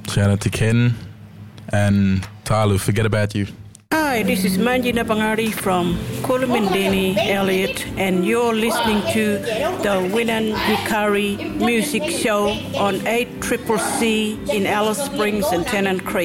Shout out to Ken and Talu. Forget about you. Hi, this is Manjina Bangari from Kulumindini, Elliot, and you're listening to the Winan Hikari Music Show on 8CCC in Alice Springs and Tennant Creek.